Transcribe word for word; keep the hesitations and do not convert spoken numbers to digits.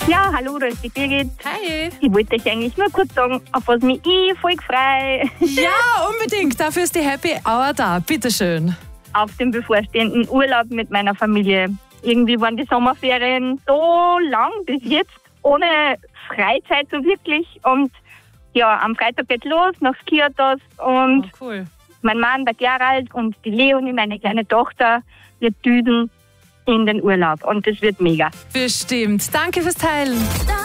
Ja, hallo, da ist die Birgit. Hi. Ich wollte euch eigentlich nur kurz sagen, auf was mich ich voll freue. Ja, unbedingt. Dafür ist die Happy Hour da. Bitteschön. Auf den bevorstehenden Urlaub mit meiner Familie. Irgendwie waren die Sommerferien so lang bis jetzt, ohne Freizeit so wirklich. Und ja, am Freitag geht's los, nach Skiathos. Und Oh, cool. mein Mann, der Gerald und die Leonie, meine kleine Tochter, wir düsen in den Urlaub. Und das wird mega. Bestimmt. Danke fürs Teilen.